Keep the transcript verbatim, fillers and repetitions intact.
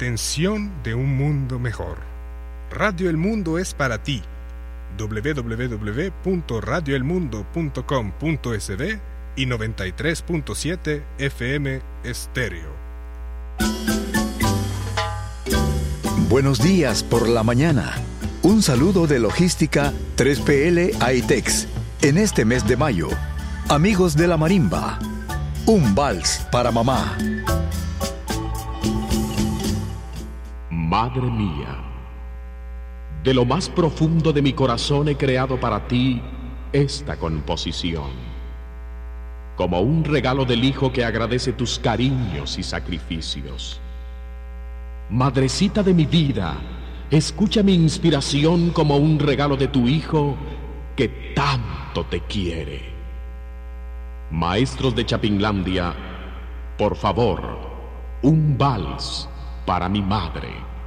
extensión de un mundo mejor. Radio El Mundo es para ti. doble u doble u doble u punto radio el mundo punto com punto es de y noventa y tres punto siete F M Estéreo. Buenos días por la mañana. Un saludo de Logística tres P L Aitex. En este mes de mayo, amigos de la marimba, un vals para mamá. Madre mía, de lo más profundo de mi corazón he creado para ti esta composición, como un regalo del hijo que agradece tus cariños y sacrificios. Madrecita de mi vida, escucha mi inspiración como un regalo de tu hijo que tanto te quiere. Maestros de Chapinlandia, por favor, un vals para mi madre.